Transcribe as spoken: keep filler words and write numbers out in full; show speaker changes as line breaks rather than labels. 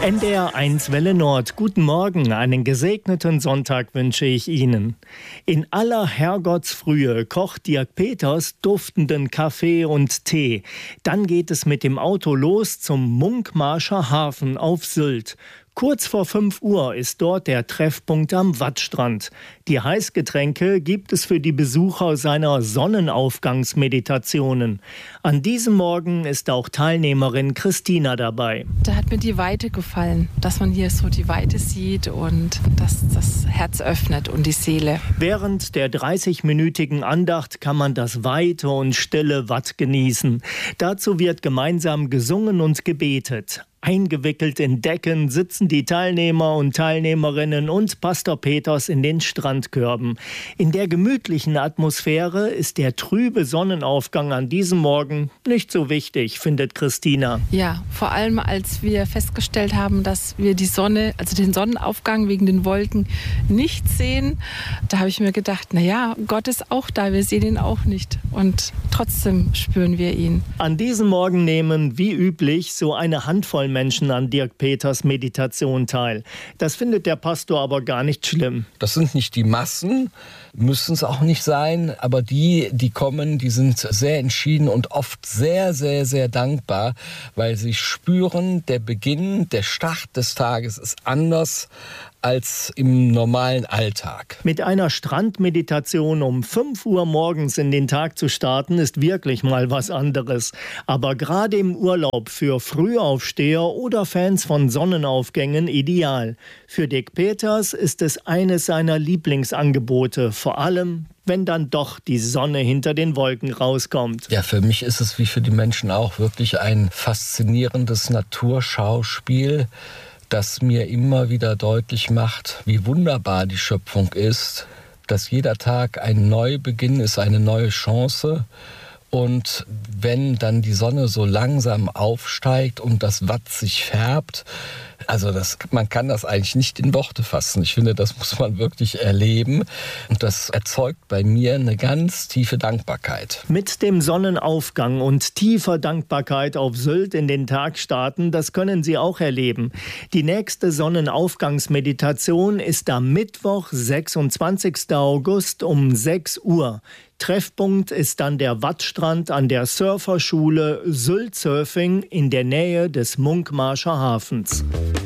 N D R eins Welle Nord. Guten Morgen, einen gesegneten Sonntag wünsche ich Ihnen. In aller Herrgottsfrühe kocht Dirk Peters duftenden Kaffee und Tee. Dann geht es mit dem Auto los zum Munkmarscher Hafen auf Sylt. Kurz vor fünf Uhr ist dort der Treffpunkt am Wattstrand. Die Heißgetränke gibt es für die Besucher seiner Sonnenaufgangsmeditationen. An diesem Morgen ist auch Teilnehmerin Christina dabei.
Da hat mir die Weite gefallen, dass man hier so die Weite sieht und dass das Herz öffnet und die Seele.
Während der dreißigminütigen Andacht kann man das weite und stille Watt genießen. Dazu wird gemeinsam gesungen und gebetet. Eingewickelt in Decken sitzen die Teilnehmer und Teilnehmerinnen und Pastor Peters in den Strandkörben. In der gemütlichen Atmosphäre ist der trübe Sonnenaufgang an diesem Morgen nicht so wichtig, findet Christina.
Ja, vor allem als wir festgestellt haben, dass wir die Sonne, also den Sonnenaufgang wegen den Wolken nicht sehen, da habe ich mir gedacht, naja, Gott ist auch da, wir sehen ihn auch nicht und trotzdem spüren wir ihn.
An diesem Morgen nehmen, wie üblich, so eine Handvoll Menschen an Dirk Peters Meditation teil. Das findet der Pastor aber gar nicht schlimm.
Das sind nicht die Massen, müssen es auch nicht sein, aber die, die kommen, die sind sehr entschieden und oft sehr, sehr, sehr dankbar, weil sie spüren, der Beginn, der Start des Tages ist anders als im normalen Alltag.
Mit einer Strandmeditation um fünf Uhr morgens in den Tag zu starten, ist wirklich mal was anderes. Aber gerade im Urlaub für Frühaufsteher oder Fans von Sonnenaufgängen ideal. Für Dirk Peters ist es eines seiner Lieblingsangebote, vor allem wenn dann doch die Sonne hinter den Wolken rauskommt.
Ja, für mich ist es wie für die Menschen auch wirklich ein faszinierendes Naturschauspiel, das mir immer wieder deutlich macht, wie wunderbar die Schöpfung ist, dass jeder Tag ein Neubeginn ist, eine neue Chance. Und wenn dann die Sonne so langsam aufsteigt und das Watt sich färbt, also das, man kann das eigentlich nicht in Worte fassen. Ich finde, das muss man wirklich erleben. Und das erzeugt bei mir eine ganz tiefe Dankbarkeit.
Mit dem Sonnenaufgang und tiefer Dankbarkeit auf Sylt in den Tag starten, das können Sie auch erleben. Die nächste Sonnenaufgangsmeditation ist am Mittwoch, sechsundzwanzigsten August um sechs Uhr. Treffpunkt ist dann der Wattstrand an der Surferschule Sylt Surfing in der Nähe des Munkmarscher Hafens.